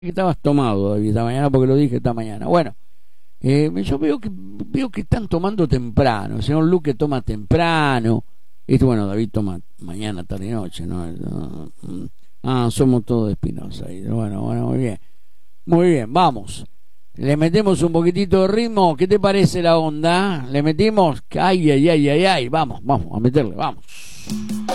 que estabas tomado, David, esta mañana, porque lo dije esta mañana. Bueno, yo veo que están tomando temprano. El señor Luque toma temprano. Bueno, David toma mañana, tarde y noche, ¿no? Somos todos de Espinosa. Bueno, muy bien. Muy bien, vamos. Le metemos un poquitito de ritmo. ¿Qué te parece la onda? ¿Le metimos? Ay, ay, ay, ay, ay. Vamos a meterle, vamos.